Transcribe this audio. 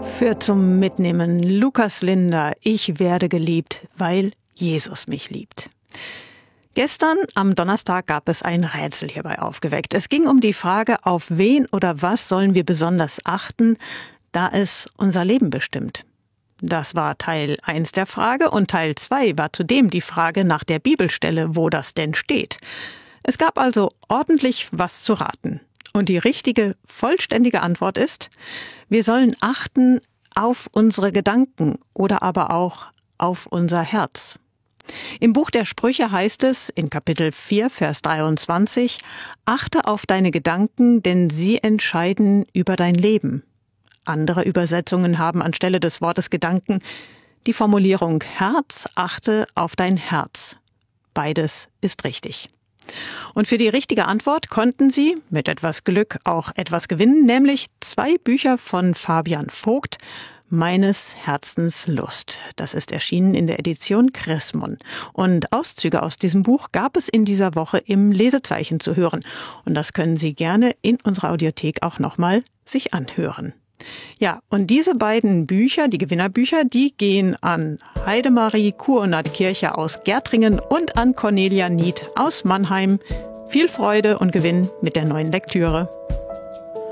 Für zum Mitnehmen Lukas Linder, ich werde geliebt, weil Jesus mich liebt. Gestern am Donnerstag gab es ein Rätsel hierbei aufgeweckt. Es ging um die Frage, auf wen oder was sollen wir besonders achten, da es unser Leben bestimmt. Das war Teil 1 der Frage und Teil 2 war zudem die Frage nach der Bibelstelle, wo das denn steht. Es gab also ordentlich was zu raten. Und die richtige, vollständige Antwort ist, wir sollen achten auf unsere Gedanken oder aber auch auf unser Herz. Im Buch der Sprüche heißt es in Kapitel 4, Vers 23, achte auf deine Gedanken, denn sie entscheiden über dein Leben. Andere Übersetzungen haben anstelle des Wortes Gedanken die Formulierung Herz, achte auf dein Herz. Beides ist richtig. Und für die richtige Antwort konnten Sie mit etwas Glück auch etwas gewinnen, nämlich 2 Bücher von Fabian Vogt, Meines Herzens Lust. Das ist erschienen in der Edition Chrismon. Und Auszüge aus diesem Buch gab es in dieser Woche im Lesezeichen zu hören. Und das können Sie gerne in unserer Audiothek auch nochmal sich anhören. Ja, und diese beiden Bücher, die Gewinnerbücher, die gehen an Heidemarie Kuonat-Kircher aus Gärtringen und an Cornelia Nied aus Mannheim. Viel Freude und Gewinn mit der neuen Lektüre.